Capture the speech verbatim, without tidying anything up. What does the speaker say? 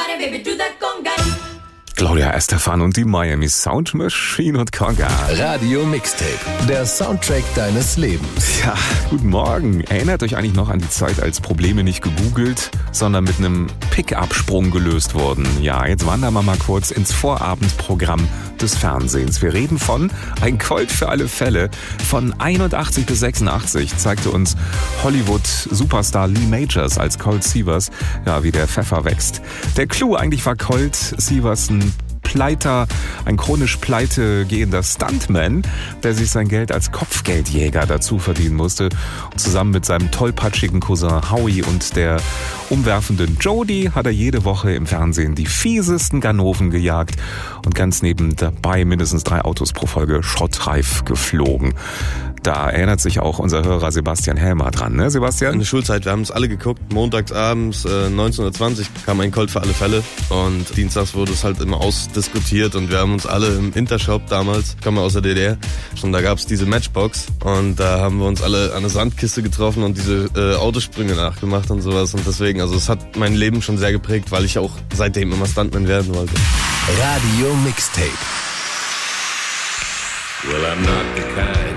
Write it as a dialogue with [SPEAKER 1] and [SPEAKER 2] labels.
[SPEAKER 1] body, baby, do that conga.
[SPEAKER 2] Gloria Estefan und die Miami Sound Machine und Conga.
[SPEAKER 3] Radio Mixtape, der Soundtrack deines Lebens.
[SPEAKER 2] Ja, guten Morgen. Erinnert euch eigentlich noch an die Zeit, als Probleme nicht gegoogelt, sondern mit einem Pick-up-Sprung gelöst wurden? Ja, jetzt wandern wir mal kurz ins Vorabendprogramm des Fernsehens. Wir reden von Ein Colt für alle Fälle. Von einundachtzig bis sechsundachtzig zeigte uns Hollywood-Superstar Lee Majors als Colt Sievers, ja, wie der Pfeffer wächst. Der Clou eigentlich war Colt Sievers ein Pleiter, ein chronisch pleite gehender Stuntman, der sich sein Geld als Kopfgeldjäger dazu verdienen musste. Und zusammen mit seinem tollpatschigen Cousin Howie und der umwerfenden Jodie hat er jede Woche im Fernsehen die fiesesten Ganoven gejagt und ganz nebenbei mindestens drei Autos pro Folge schrottreif geflogen. Da erinnert sich auch unser Hörer Sebastian Helmer dran, ne Sebastian?
[SPEAKER 4] In der Schulzeit, wir haben es alle geguckt. Montags abends äh, neunzehn Uhr zwanzig kam Ein Colt für alle Fälle und dienstags wurde es halt immer ausdiskutiert und wir haben uns alle im Intershop damals, ich komme aus der D D R, und da gab es diese Matchbox und da haben wir uns alle an eine Sandkiste getroffen und diese äh, Autosprünge nachgemacht und sowas und deswegen, also es hat mein Leben schon sehr geprägt, weil ich auch seitdem immer Stuntman werden wollte.
[SPEAKER 3] Radio Mixtape.
[SPEAKER 5] Well, I'm not the kind